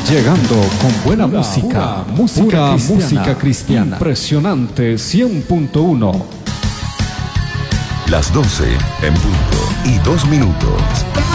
Llegando con buena música, música cristiana. Impresionante 100.1. Las 12 en punto y 2 minutos.